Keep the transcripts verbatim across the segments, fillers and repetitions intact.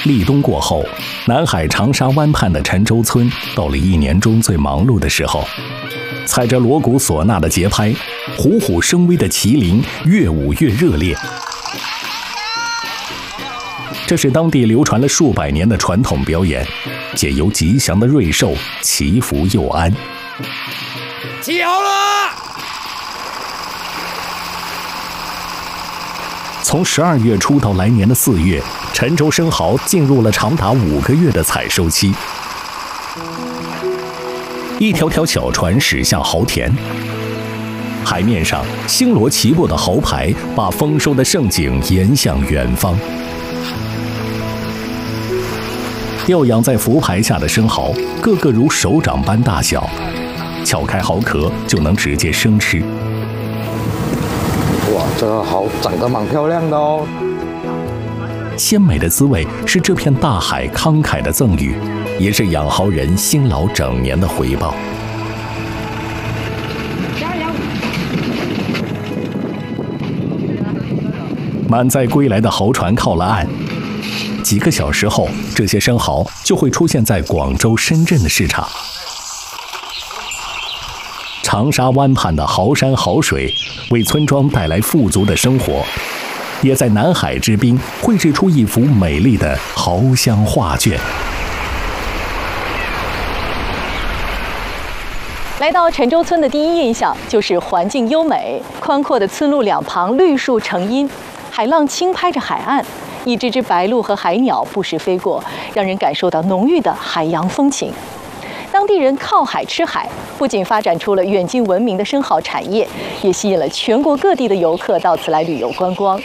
立冬过后，南海长沙湾畔的陈州村到了一年中最忙碌的时候，踩着锣鼓唢呐的节拍，虎虎生威的麒麟越舞越热烈。这是当地流传了数百年的传统表演，借由吉祥的瑞兽祈福佑安。 起好了！ 从十二月初到来年的四月，陈州生蚝进入了长达五个月的采收期。一条条小船驶向蚝田，海面上星罗棋布的蚝牌把丰收的盛景延向远方。吊养在浮牌下的生蚝，个个如手掌般大小，撬开蚝壳就能直接生吃。 哇，这个蚝长得蛮漂亮的哦。 鲜美的滋味是这片大海慷慨的赠予，也是养蚝人辛劳整年的回报。 加油！ 满载归来的蚝船靠了岸，几个小时后，这些生蚝就会出现在广州、深圳的市场。长沙湾畔的蚝山蚝水，为村庄带来富足的生活，也在南海之滨绘制出一幅美丽的蚝香画卷。 来到陈州村的第一印象就是环境优美，宽阔的村路两旁绿树成荫，海浪轻拍着海岸，一只只白鹭和海鸟不时飞过，让人感受到浓郁的海洋风情。当地人靠海吃海，不仅发展出了远近闻名的生蚝产业，也吸引了全国各地的游客到此来旅游观光。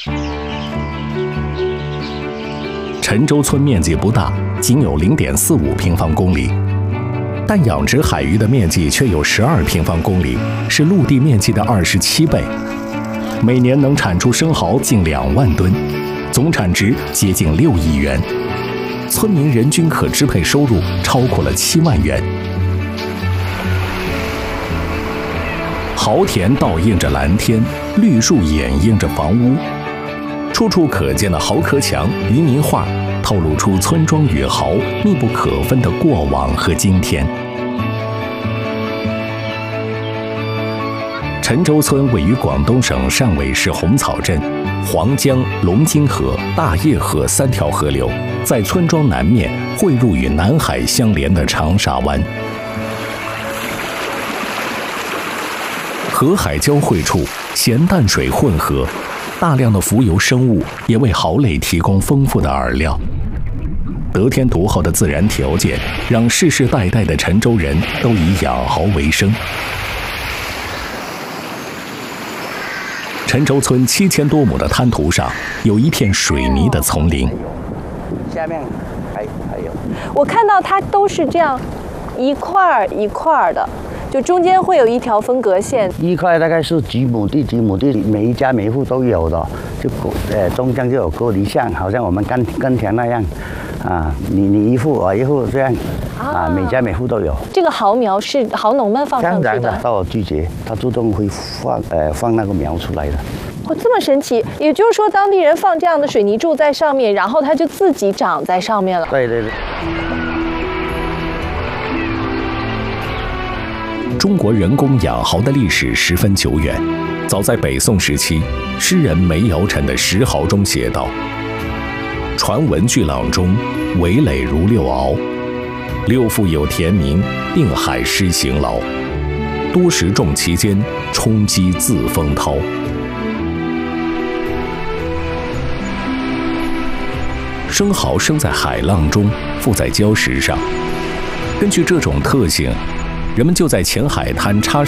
陈州村面积不大，仅有 零点四五平方公里，但养殖海鱼的面积却有十二平方公里，是陆地面积的二十七倍。每年能产出生蚝近两万吨，总产值接近六亿元。村民人均可支配收入超过了七万元。蚝田倒映着蓝天，绿树掩映着房屋，处处可见的蚝壳墙、渔民画，透露出村庄与蚝密不可分的过往和今天。陈州村位于广东省汕尾市红草镇，黄江、龙津河、大叶河三条河流在村庄南面汇入与南海相连的长沙湾。河海交汇处，咸淡水混合，大量的浮游生物也为蚝类提供丰富的饵料。得天独厚的自然条件，让世世代代的陈州人都以养蚝为生。陈州村七千多亩的滩涂上，有一片水泥的丛林。 下面还还有， 我看到它都是这样一块儿一块儿的，就中间会有一条分隔线。 一块大概是几亩地几亩地，每一家每户都有的，就呃中间就有隔离线，好像我们耕耕田那样。啊，你你一户我一户这样，啊，每家每户都有。 这个蚝苗是蚝农们放上去的。 当然的，到了季节，它自动会放呃放那个苗出来的。 哦，这么神奇！也就是说，当地人放这样的水泥柱在上面，然后它就自己长在上面了。 对对对。 中国人工养蚝的历史十分久远，早在北宋时期，诗人梅尧臣的《石蚝》中写道：“传闻巨浪中，围垒如六鳌。六父有田名，定海施行劳。多时众其间，冲击自风涛。”生蚝生在海浪中，附在礁石上。根据这种特性，人们就在前海滩插上